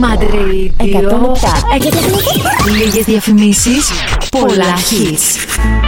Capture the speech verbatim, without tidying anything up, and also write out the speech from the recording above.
Mad Radio εκατόν επτά. Λίγες διαφημίσεις, πολλά hits.